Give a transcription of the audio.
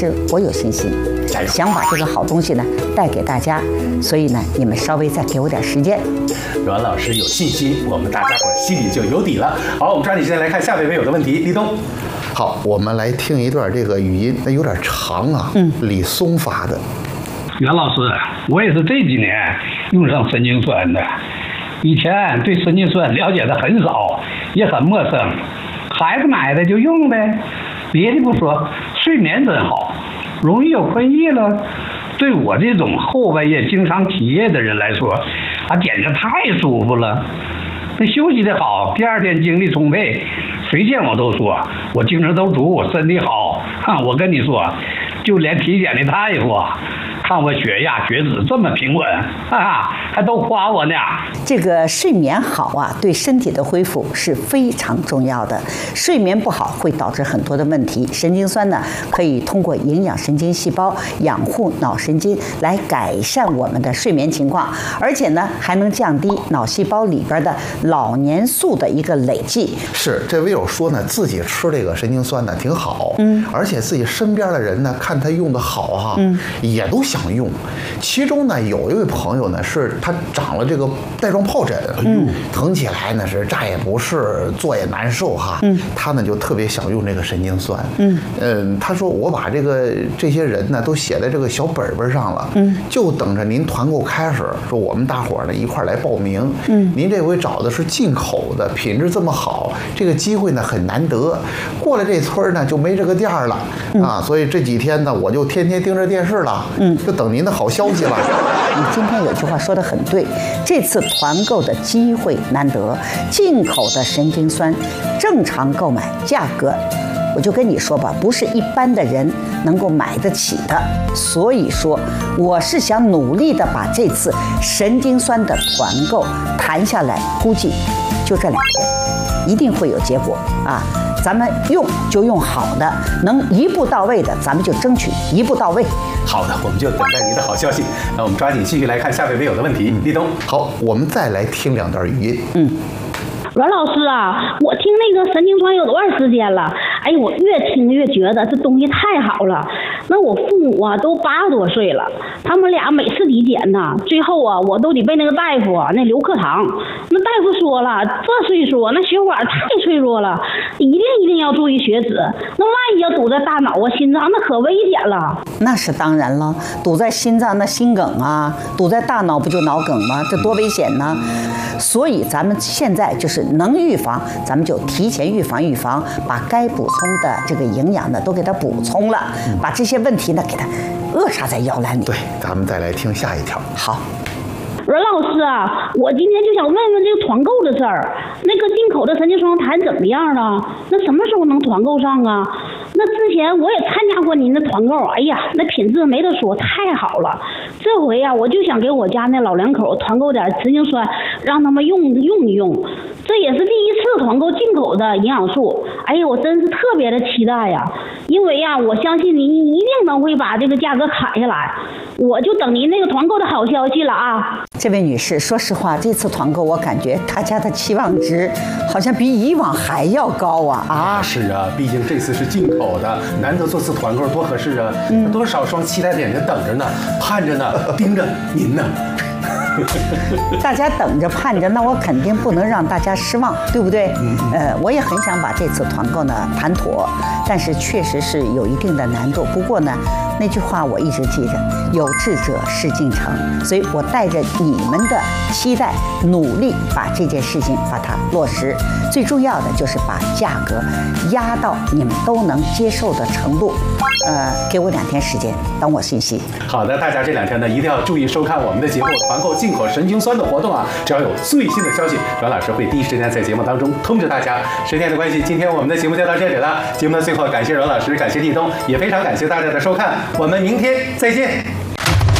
是我有信心，想把这个好东西呢带给大家，所以呢，你们稍微再给我点时间。 阮老师有信心，我们大家伙心里就有底了。好，我们抓紧时间来看下位网友的问题，立冬。 好，我们来听一段这个语音，那有点长啊。李松发的。 袁老师，我也是这几年用上神经酸的，以前对神经酸了解的很少，也很陌生。孩子买的就用呗，别的不说，睡眠真好，容易有困意了。对我这种后半夜经常起夜的人来说，简直太舒服了。那休息的好，第二天精力充沛，谁见我都说我精神都足，我身体好。我跟你说，就连体检的大夫看我血压、血脂这么平稳，还都夸我呢。 这个睡眠好啊，对身体的恢复是非常重要的。睡眠不好会导致很多的问题。神经酸呢，可以通过营养神经细胞养护脑神经，来改善我们的睡眠情况，而且呢，还能降低脑细胞里边的老年素的一个累积。 是，这微友说呢，自己吃这个神经酸呢挺好，而且自己身边的人呢，看他用的好也都想用。其中呢，有一位朋友呢，是他长了这个带状疱疹，疼起来呢是站也不是，坐也难受他呢就特别想用这个神经酸。他说我把这些人呢都写在这个小本本上了，就等着您团购开始，说我们大伙呢一块来报名。您这回找的是进口的，品质这么好，这个机会呢很难得。过了这村呢就没这个店了所以这几天呢我就天天盯着电视了，就等您的好消息了。 你今天有句话说得很对，这次团购的机会难得，进口的神经酸正常购买价格，我就跟你说吧，不是一般的人能够买得起的。所以说，我是想努力的把这次神经酸的团购谈下来，估计就这2天，一定会有结果咱们用就用好的，能一步到位的，咱们就争取一步到位。 好的，我们就等待您的好消息。那我们抓紧继续来看下位网友的问题，立冬。 好，我们再来听2段语音。 阮老师我听那个神经酸有段时间了，我越听越觉得这东西太好了。那我父母都80多岁了，他们俩每次体检最后我都得被那个大夫那留课堂。那大夫说了，这岁数那血管太脆弱了，一定要注意血脂。那万一要堵在大脑心脏，那可危险了。 那是当然了，堵在心脏那心梗堵在大脑不就脑梗吗？这多危险呢！所以咱们现在就是能预防，咱们就提前预防，把该补充的这个营养呢都给它补充了，把这些问题呢给它扼杀在摇篮里。 对，咱们再来听下一条。 好。 阮老师我今天就想问问这个团购的事儿，那个进口的神经酸谈怎么样了？那什么时候能团购上啊？那之前我也参加过您的团购，那品质没得说，太好了。这回我就想给我家那老两口团购点神经酸，让他们用一用。这也是第一次团购进口的营养素，我真是特别的期待呀！因为我相信您一定能会把这个价格砍下来，我就等您那个团购的好消息了这位女士，说实话，这次团购我感觉大家的期望值好像比以往还要高是毕竟这次是进口的，难得做次团购，多合适多少双期待的眼睛等着呢，盼着呢，盯着您呢。 大家等着盼着，那我肯定不能让大家失望，对不对？我也很想把这次团购呢谈妥，但是确实是有一定的难度。不过呢，那句话我一直记着，有志者事竟成，所以我带着你们的期待，努力把这件事情把它落实。最重要的就是把价格压到你们都能接受的程度。给我2天时间，等我信息。 好的，大家这2天呢一定要注意收看我们的节目，团购进口神经酸的活动只要有最新的消息，阮老师会第一时间在节目当中通知大家。时间的关系，今天我们的节目就到这里了。节目的最后，感谢阮老师，感谢立冬，也非常感谢大家的收看，我们明天再见。